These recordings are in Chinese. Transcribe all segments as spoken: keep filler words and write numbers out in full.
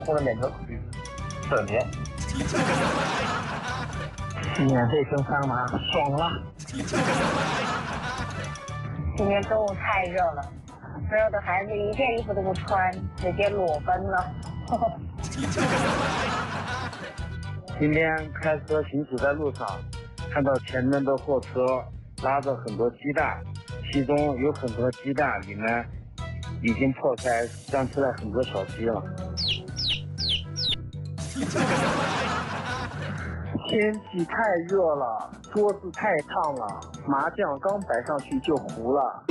或者免责省钱。 免费升三妈，爽了！ 今天中午太热了，所有的孩子一件衣服都不穿，直接裸奔了。 今天开车行驶在路上，看到前面的货车拉着很多鸡蛋，其中有很多鸡蛋里面已经破开，站出来很多小鸡了。天气太热了，桌子太烫了，麻将刚摆上去就糊了。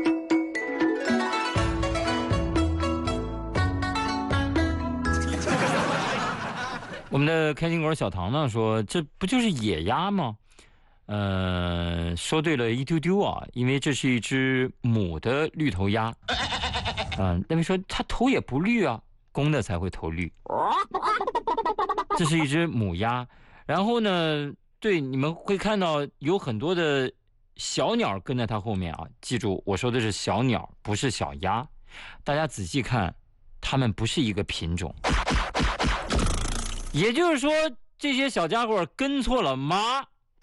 我们的开心果小唐呢说，这不就是野鸭吗？呃，说对了一丢丢啊，因为这是一只母的绿头鸭。嗯，那么说它头也不绿啊，公的才会头绿。这是一只母鸭，然后呢，对，你们会看到有很多的小鸟跟在它后面啊。记住，我说的是小鸟，不是小鸭。大家仔细看，它们不是一个品种。也就是说，这些小家伙跟错了妈。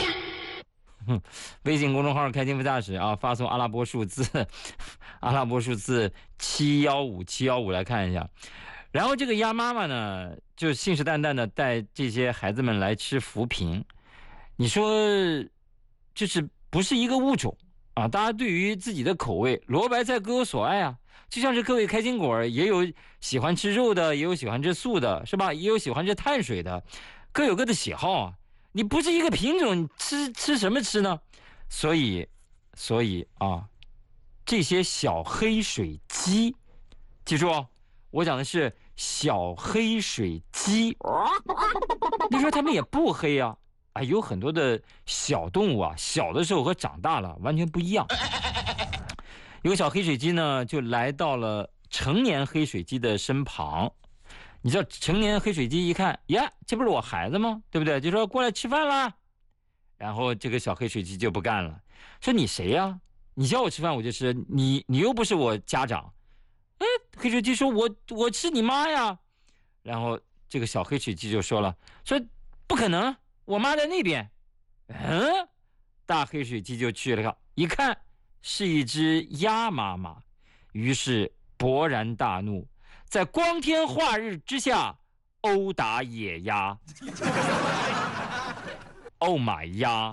微信公众号开心副驾驶啊，发送阿拉伯数字，阿拉伯数字七幺五七幺五来看一下。然后这个鸭妈妈呢，就信誓旦旦的带这些孩子们来吃浮萍。你说，就是不是一个物种啊？大家对于自己的口味，萝卜菜各有所爱啊。就像是各位开心果也有喜欢吃肉的，也有喜欢吃素的，是吧？也有喜欢吃碳水的，各有各的喜好啊。你不是一个品种，你吃吃什么吃呢？所以，所以啊，这些小黑水鸡，记住哦，我讲的是小黑水鸡。你说他们也不黑啊，啊，有很多的小动物啊，小的时候和长大了完全不一样。有个小黑水鸡呢，就来到了成年黑水鸡的身旁。你知道成年黑水鸡一看，呀，这不是我孩子吗？对不对？就说过来吃饭啦。然后这个小黑水鸡就不干了，说你谁呀？你叫我吃饭我就吃，你你又不是我家长。哎，黑水鸡说我我吃你妈呀。然后这个小黑水鸡就说了，说不可能，我妈在那边。嗯，大黑水鸡就去了，一看是一只鸭妈妈，于是勃然大怒，在光天化日之下殴打野鸭。Oh my 鸭，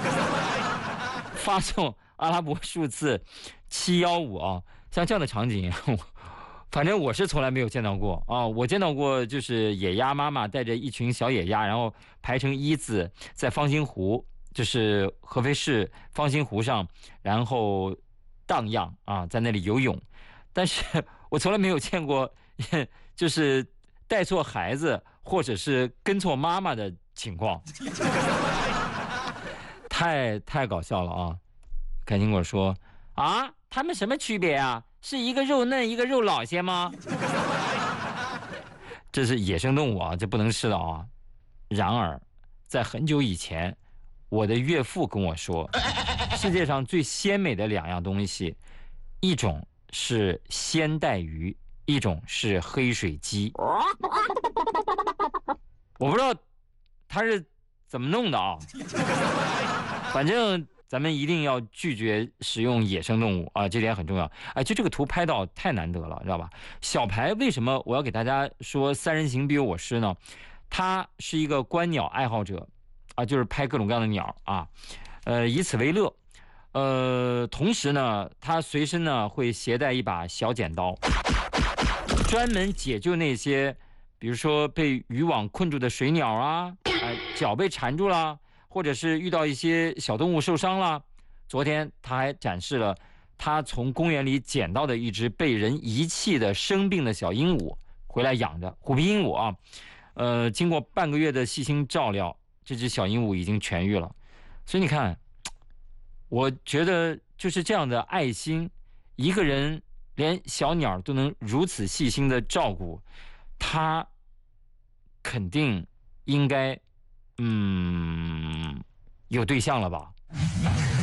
发送阿拉伯数字七幺五啊！像这样的场景，反正我是从来没有见到过啊。我见到过，就是野鸭妈妈带着一群小野鸭，然后排成一字，在方心湖，就是合肥市方心湖上，然后荡漾啊，在那里游泳。但是我从来没有见过，就是带错孩子或者是跟错妈妈的情况。太太搞笑了啊！开心果说啊，他们什么区别啊？是一个肉嫩一个肉老些吗？这是野生动物啊，这不能吃的啊。然而在很久以前，我的岳父跟我说，世界上最鲜美的两样东西，一种是鲜带鱼，一种是黑水鸡。我不知道他是怎么弄的啊，反正咱们一定要拒绝使用野生动物啊，这点很重要。哎，就这个图拍到太难得了，知道吧？小排为什么我要给大家说三人行必有我师呢？他是一个观鸟爱好者啊，就是拍各种各样的鸟啊，呃，以此为乐。呃，同时呢，他随身呢会携带一把小剪刀，专门解救那些，比如说被渔网困住的水鸟啊，呃，脚被缠住了，或者是遇到一些小动物受伤了。昨天他还展示了他从公园里捡到的一只被人遗弃的生病的小鹦鹉，回来养着虎皮鹦鹉啊。呃，经过半个月的细心照料，这只小鹦鹉已经痊愈了。所以你看，我觉得就是这样的爱心，一个人连小鸟都能如此细心的照顾，他肯定应该，嗯，有对象了吧？